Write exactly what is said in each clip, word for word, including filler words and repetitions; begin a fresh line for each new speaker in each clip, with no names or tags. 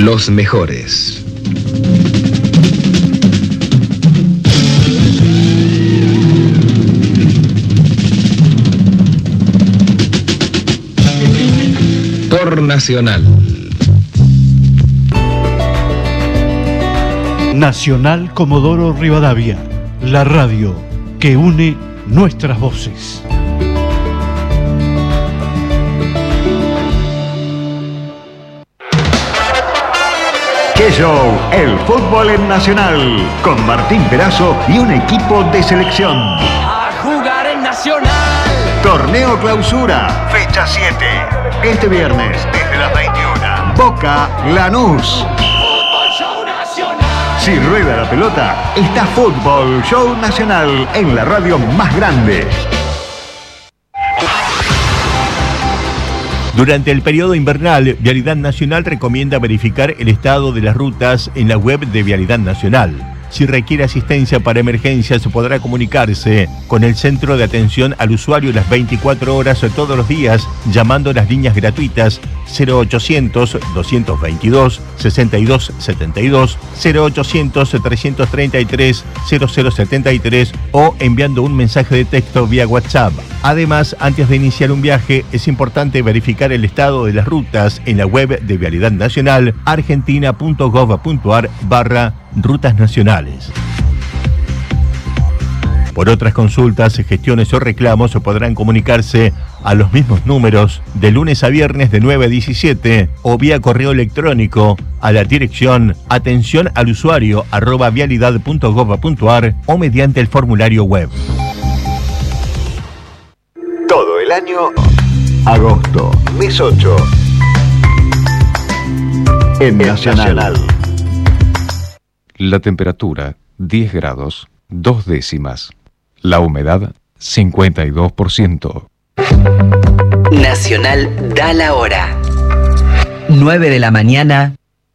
los mejores. Por Nacional.
Nacional Comodoro Rivadavia, la radio que une nuestras voces.
¡Qué show! El fútbol en Nacional, con Martín Perazo y un equipo de selección.
A jugar en Nacional.
Torneo Clausura, fecha siete. Este viernes, desde las veintiuna. Boca Lanús.
Fútbol Show Nacional.
Si rueda la pelota, está Fútbol Show Nacional en la radio más grande.
Durante el periodo invernal, Vialidad Nacional recomienda verificar el estado de las rutas en la web de Vialidad Nacional. Si requiere asistencia para emergencias, podrá comunicarse con el Centro de Atención al Usuario las veinticuatro horas todos los días, llamando a las líneas gratuitas cero ochocientos, doscientos veintidós, sesenta y dos setenta y dos, cero ochocientos, trescientos treinta y tres, cero cero setenta y tres o enviando un mensaje de texto vía WhatsApp. Además, antes de iniciar un viaje, es importante verificar el estado de las rutas en la web de Vialidad Nacional, argentina punto gov punto ar barra rutas nacionales. Por otras consultas, gestiones o reclamos podrán comunicarse a los mismos números de lunes a viernes de nueve a diecisiete o vía correo electrónico a la dirección atención al usuario arroba vialidad punto gov punto ar o mediante el formulario web.
Todo el año, agosto, mes ocho. En Nacional.
La temperatura, diez grados, dos décimas. La humedad, cincuenta y dos por ciento.
Nacional da la hora. nueve de la mañana,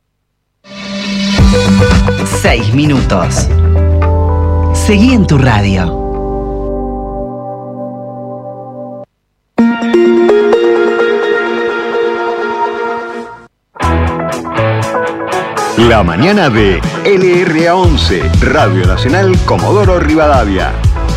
seis minutos. Seguí en tu radio.
La mañana de L R A once, Radio Nacional Comodoro Rivadavia.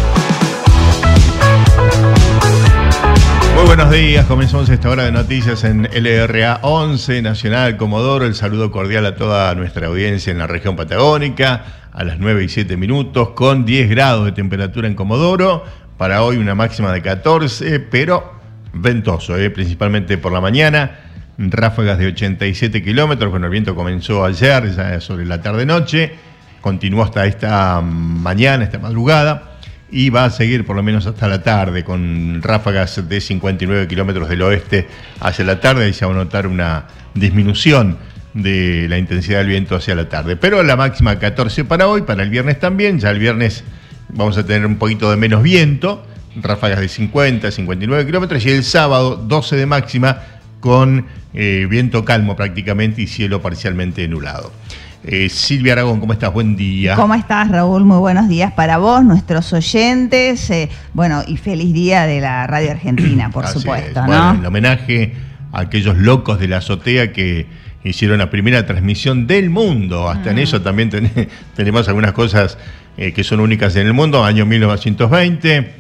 Muy buenos días, comenzamos esta hora de noticias en L R A once, Nacional Comodoro. El saludo cordial a toda nuestra audiencia en la región patagónica, a las nueve y siete minutos, con diez grados de temperatura en Comodoro. Para hoy una máxima de catorce, pero ventoso, ¿eh? Principalmente por la mañana. Ráfagas de ochenta y siete kilómetros, bueno, el viento comenzó ayer, ya sobre la tarde-noche, continuó hasta esta mañana, esta madrugada, y va a seguir por lo menos hasta la tarde, con ráfagas de cincuenta y nueve kilómetros del oeste hacia la tarde, y se va a notar una disminución de la intensidad del viento hacia la tarde. Pero la máxima catorce para hoy, para el viernes también, ya el viernes vamos a tener un poquito de menos viento, ráfagas de cincuenta, cincuenta y nueve kilómetros, y el sábado doce de máxima, con eh, viento calmo prácticamente y cielo parcialmente nublado. Eh, Silvia Aragón, ¿cómo estás? Buen día.
¿Cómo estás, Raúl? Muy buenos días para vos, nuestros oyentes, eh, bueno, y feliz día de la Radio Argentina, por
Así
supuesto,
es.
¿no?
Bueno, en homenaje a aquellos locos de la azotea que hicieron la primera transmisión del mundo. Hasta mm. en eso también ten, tenemos algunas cosas eh, que son únicas en el mundo. Año mil novecientos veinte,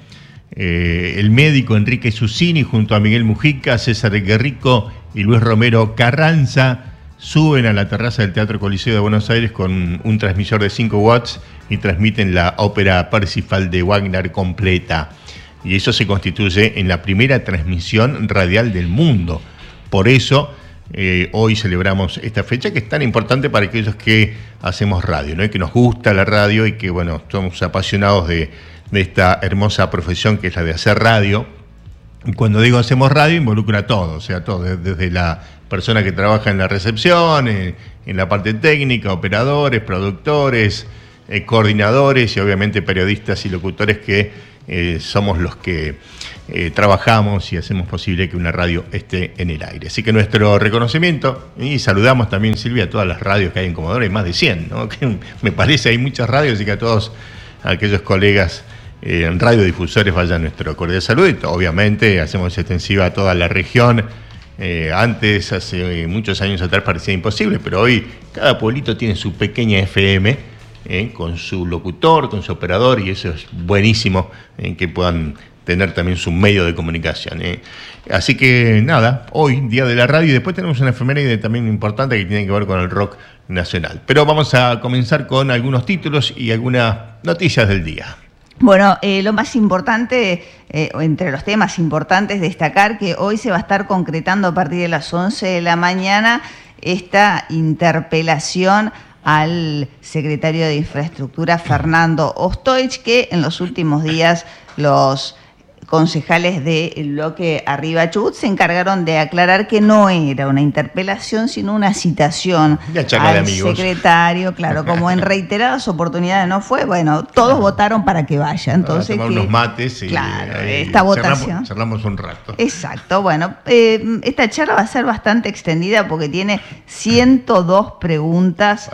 eh, el médico Enrique Susini junto a Miguel Mujica, César Guerrico y Luis Romero Carranza suben a la terraza del Teatro Coliseo de Buenos Aires con un transmisor de cinco watts y transmiten la ópera Parsifal de Wagner completa. Y eso se constituye en la primera transmisión radial del mundo. Por eso eh, hoy celebramos esta fecha, que es tan importante para aquellos que hacemos radio, ¿no? Y que nos gusta la radio y que, bueno, somos apasionados de, de esta hermosa profesión que es la de hacer radio. Y cuando digo hacemos radio, involucra todo, o sea, todo, desde la persona que trabaja en la recepción, en, en la parte técnica, operadores, productores, eh, coordinadores y obviamente periodistas y locutores que eh, somos los que eh, trabajamos y hacemos posible que una radio esté en el aire. Así que nuestro reconocimiento, y saludamos también, Silvia, a todas las radios que hay en Comodoro, hay más de cien, ¿no? Que me parece, hay muchas radios, y que a todos aquellos colegas eh, en radiodifusores vaya nuestro cordial saludo, y obviamente hacemos extensiva a toda la región Eh, antes, hace muchos años atrás, parecía imposible, pero hoy cada pueblito tiene su pequeña F M, eh, con su locutor, con su operador, y eso es buenísimo, eh, que puedan tener también su medio de comunicación. Eh. Así que nada, hoy, Día de la Radio, y después tenemos una efeméride también importante que tiene que ver con el rock nacional. Pero vamos a comenzar con algunos títulos y algunas noticias del día.
Bueno, eh, lo más importante, eh, entre los temas importantes, destacar que hoy se va a estar concretando a partir de las once de la mañana esta interpelación al secretario de Infraestructura, Fernando Ostoich, que en los últimos días los concejales del bloque Arriba Chubut se encargaron de aclarar que no era una interpelación, sino una citación al secretario. Claro, como en reiteradas oportunidades no fue, bueno, todos no. votaron para que vaya. Entonces,
tomar
que,
unos mates y
claro, esta votación.
Cerramos, cerramos un rato.
Exacto, bueno, eh, esta charla va a ser bastante extendida porque tiene ciento dos preguntas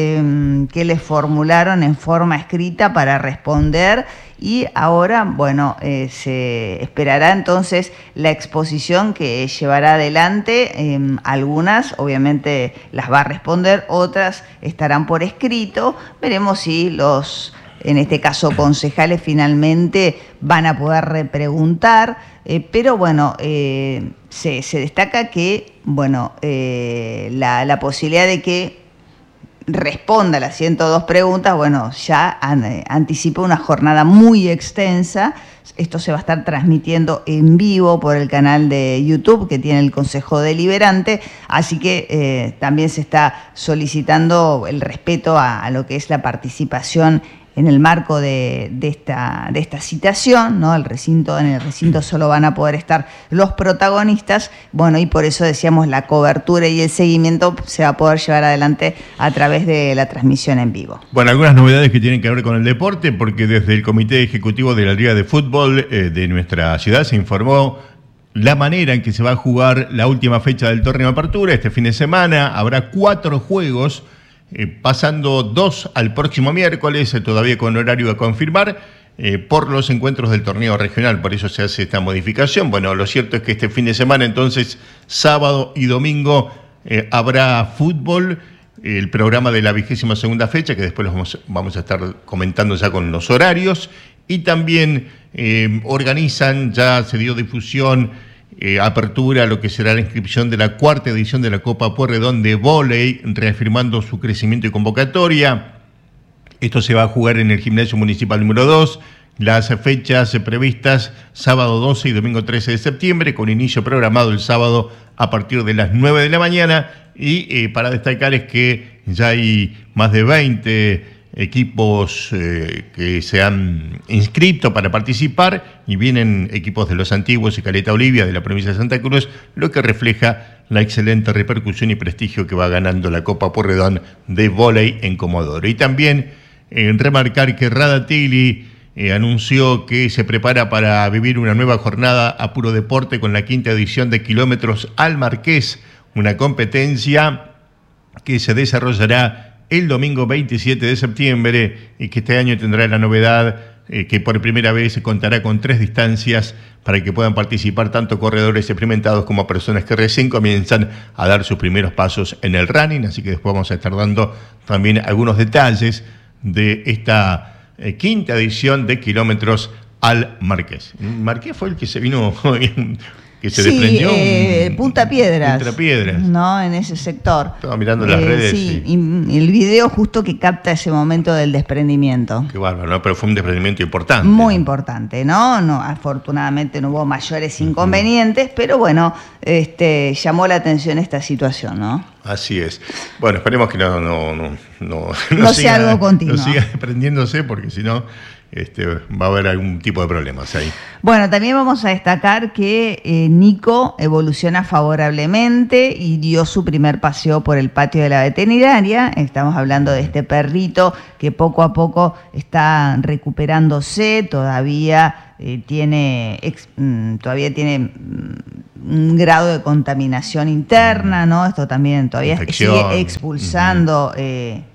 eh, que le formularon en forma escrita para responder. Y ahora, bueno, eh, se esperará entonces la exposición que llevará adelante. Eh, algunas, obviamente, las va a responder, otras estarán por escrito. Veremos si los, en este caso, concejales finalmente van a poder repreguntar. Eh, pero bueno, eh, se, se destaca que, bueno, eh, la, la posibilidad de que responda a las ciento dos preguntas, bueno, ya an, anticipa una jornada muy extensa. Esto se va a estar transmitiendo en vivo por el canal de YouTube que tiene el Consejo Deliberante, así que eh, también se está solicitando el respeto a, a lo que es la participación en el marco de, de, esta, de esta citación, ¿no? El recinto, en el recinto solo van a poder estar los protagonistas, bueno, y por eso decíamos la cobertura y el seguimiento se va a poder llevar adelante a través de la transmisión en vivo.
Bueno, algunas novedades que tienen que ver con el deporte, porque desde el Comité Ejecutivo de la Liga de Fútbol eh, de nuestra ciudad se informó la manera en que se va a jugar la última fecha del torneo de apertura. Este fin de semana habrá cuatro juegos, Eh, pasando dos al próximo miércoles, eh, todavía con horario a confirmar, eh, por los encuentros del torneo regional, por eso se hace esta modificación. Bueno, lo cierto es que este fin de semana, entonces, sábado y domingo, eh, habrá fútbol, eh, el programa de la vigésima segunda fecha, que después los vamos, vamos a estar comentando ya con los horarios, y también eh, organizan, ya se dio difusión, Eh, apertura a lo que será la inscripción de la cuarta edición de la Copa Pueyrredón de vóley, reafirmando su crecimiento y convocatoria. Esto se va a jugar en el Gimnasio Municipal número dos. Las fechas previstas, sábado doce y domingo trece de septiembre, con inicio programado el sábado a partir de las nueve de la mañana. Y eh, para destacar es que ya hay más de veinte equipos eh, que se han inscrito para participar, y vienen equipos de Los Antiguos y Caleta Olivia de la provincia de Santa Cruz, lo que refleja la excelente repercusión y prestigio que va ganando la Copa Pueyrredón de vóley en Comodoro. Y también eh, remarcar que Radatili eh, anunció que se prepara para vivir una nueva jornada a puro deporte con la quinta edición de Kilómetros al Marqués, una competencia que se desarrollará el domingo veintisiete de septiembre y que este año tendrá la novedad eh, que por primera vez se contará con tres distancias para que puedan participar tanto corredores experimentados como personas que recién comienzan a dar sus primeros pasos en el running. Así que después vamos a estar dando también algunos detalles de esta eh, quinta edición de Kilómetros al Marqués. Marqués fue el que se vino... que se
sí,
desprendió
eh,
un,
Punta Piedras,
Punta Piedras,
¿no? En ese sector.
Estaba mirando las
eh,
redes.
Sí,
sí.
Y el video justo que capta ese momento del desprendimiento.
Qué bárbaro, ¿no? Pero fue un desprendimiento importante.
Muy
¿no?
importante, ¿no? No, afortunadamente no hubo mayores inconvenientes, uh-huh. pero bueno, este, llamó la atención esta situación, ¿no?
Así es. Bueno, esperemos que no, no, no, no, no,
no
siga,
sea algo continuo.
No siga desprendiéndose, porque si no... Este, va a haber algún tipo de problemas ahí.
Bueno, también vamos a destacar que eh, Nico evoluciona favorablemente y dio su primer paseo por el patio de la veterinaria. Estamos hablando de este perrito que poco a poco está recuperándose, todavía eh, tiene ex, mm, todavía tiene mm, un grado de contaminación interna, ¿no? Esto también todavía
Infección.
sigue expulsando uh-huh. eh,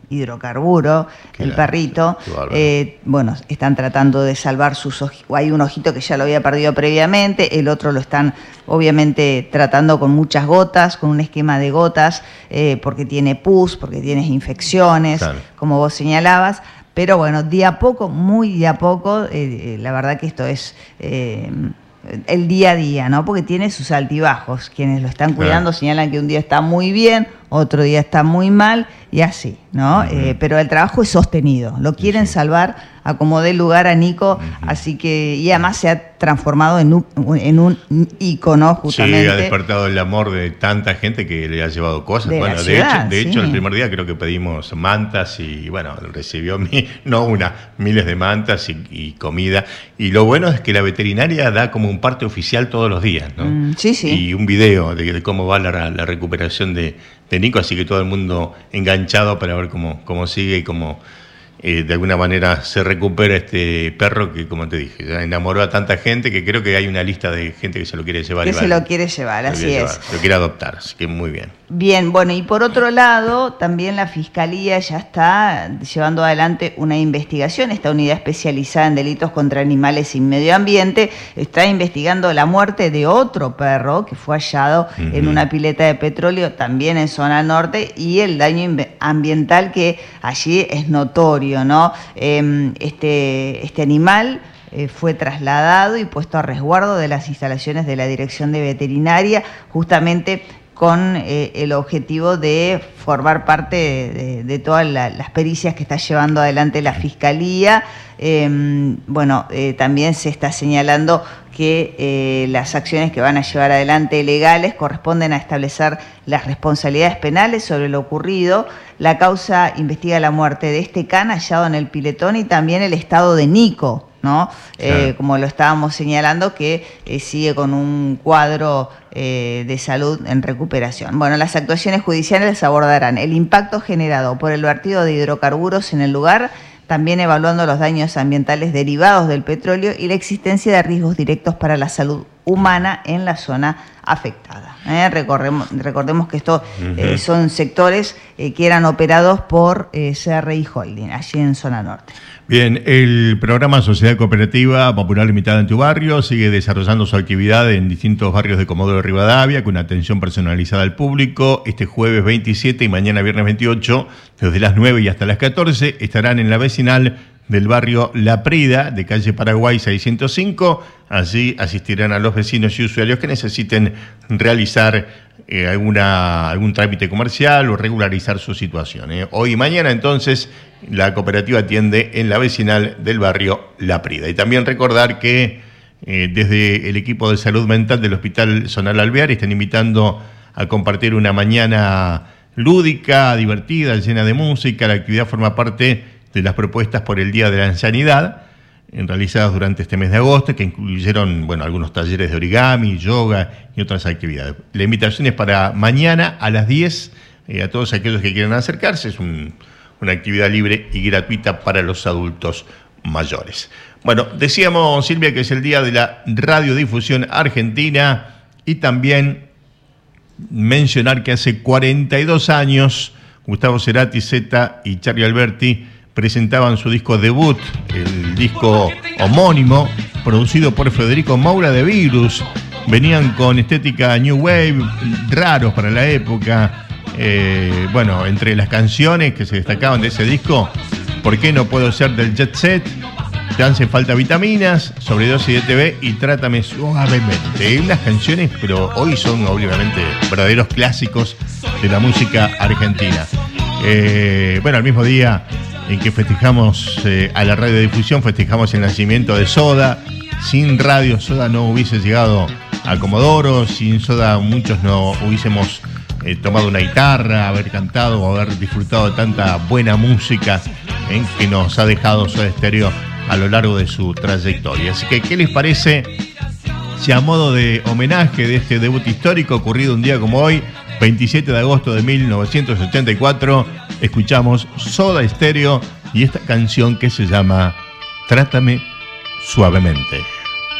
hidrocarburo,
Qué
el
la-
perrito.
qué bárbaro.
Eh, bueno, están tratando de salvar sus ojitos. Hay un ojito que ya lo había perdido previamente, el otro lo están obviamente tratando con muchas gotas, con un esquema de gotas, eh, porque tiene pus, porque tiene infecciones,
Claro.
como vos señalabas. Pero bueno, de a poco, muy de a poco, eh, la verdad que esto es eh, el día a día, ¿no? Porque tiene sus altibajos. Quienes lo están cuidando
Claro.
señalan que un día está muy bien, otro día está muy mal y así, ¿no?
Uh-huh.
Eh, pero el trabajo es sostenido. Lo quieren
Sí.
salvar, acomodé el lugar a Nico,
Uh-huh.
así que, y además se ha transformado en un, en un ícono justamente.
Sí, ha despertado el amor de tanta gente que le ha llevado cosas.
De la
bueno, de
ciudad,
hecho, de
sí.
hecho, el primer día creo que pedimos mantas y bueno, recibió mi- no una, miles de mantas y, y comida. Y lo bueno es que la veterinaria da como un parte oficial todos los días, ¿no?
Mm, sí, sí.
Y un video de, de cómo va la, la recuperación de, de Nico, así que todo el mundo enganchado para ver cómo, cómo sigue y cómo eh, de alguna manera se recupera este perro que, como te dije, ya enamoró a tanta gente que creo que hay una lista de gente que se lo quiere llevar.
Que
y
se
va-
lo quiere llevar,
lo
así
quiere
es.
llevar, lo quiere adoptar, así que muy bien.
Bien, bueno, y por otro lado, también la Fiscalía ya está llevando adelante una investigación. Esta unidad especializada en delitos contra animales y medio ambiente está investigando la muerte de otro perro que fue hallado
Ujú.
en una pileta de petróleo, también en zona norte, y el daño inve- ambiental que allí es notorio, ¿no? Eh, este, este animal eh, fue trasladado y puesto a resguardo de las instalaciones de la Dirección de Veterinaria, justamente con eh, el objetivo de formar parte de, de- de todas la- las pericias que está llevando adelante la Fiscalía. Eh, bueno, eh, también se está señalando que eh, las acciones que van a llevar adelante legales corresponden a establecer las responsabilidades penales sobre lo ocurrido. La causa investiga la muerte de este can hallado en el piletón y también el estado de Nico, ¿no?
Claro.
Eh, como lo estábamos señalando, que eh, sigue con un cuadro eh, de salud en recuperación. Bueno, las actuaciones judiciales abordarán el impacto generado por el vertido de hidrocarburos en el lugar, también evaluando los daños ambientales derivados del petróleo y la existencia de riesgos directos para la salud humana en la zona afectada. ¿eh? Recordemos, recordemos que estos eh, son sectores eh, que eran operados por eh, C R I Holding, allí en zona norte.
Bien, el programa Sociedad Cooperativa Popular Limitada en tu barrio sigue desarrollando su actividad en distintos barrios de Comodoro Rivadavia con atención personalizada al público. Este jueves veintisiete y mañana viernes veintiocho, desde las nueve y hasta las catorce, estarán en la vecinal del barrio La Prida, de calle Paraguay seiscientos cinco. Allí asistirán a los vecinos y usuarios que necesiten realizar eh, alguna, algún trámite comercial o regularizar su situación. ¿eh? Hoy y mañana, entonces, la cooperativa atiende en la vecinal del barrio La Prida. Y también recordar que eh, desde el equipo de salud mental del Hospital Zonal Alvear están invitando a compartir una mañana lúdica, divertida, llena de música. La actividad forma parte de las propuestas por el Día de la Ancianidad, realizadas durante este mes de agosto, que incluyeron, bueno, algunos talleres de origami, yoga y otras actividades. La invitación es para mañana a las diez, eh, a todos aquellos que quieran acercarse. Es un, una actividad libre y gratuita para los adultos mayores. Bueno, decíamos, Silvia, que es el Día de la Radiodifusión Argentina, y también mencionar que hace cuarenta y dos años Gustavo Cerati, Zeta y Charly Alberti presentaban su disco debut, el disco homónimo, producido por Federico Moura de Virus. Venían con estética New Wave, raros para la época. Eh, bueno, entre las canciones que se destacaban de ese disco, ¿Por qué no puedo ser del Jet Set?, Te hace falta vitaminas, Sobredosis de T V y Trátame suavemente. Unas canciones, pero hoy son obviamente verdaderos clásicos de la música argentina. Eh, bueno, al mismo día en que festejamos eh, a la radiodifusión, festejamos el nacimiento de Soda. Sin radio, Soda no hubiese llegado a Comodoro. Sin Soda, muchos no hubiésemos eh, tomado una guitarra, haber cantado o haber disfrutado de tanta buena música eh, que nos ha dejado Soda Stereo a lo largo de su trayectoria. Así que, ¿qué les parece si a modo de homenaje de este debut histórico ocurrido un día como hoy, veintisiete de agosto de mil novecientos ochenta y cuatro, escuchamos Soda Stereo y esta canción que se llama Trátame suavemente?